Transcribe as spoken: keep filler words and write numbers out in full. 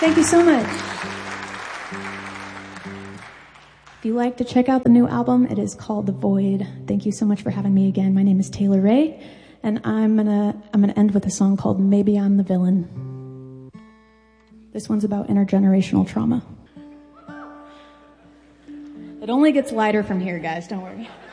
Thank you so much. If you like to check out the new album, it is called The Void. Thank you so much for having me again. My name is Taylor Ray, and I'm gonna I'm gonna end with a song called Maybe I'm the Villain. This one's about intergenerational trauma. It only gets lighter from here, guys, don't worry.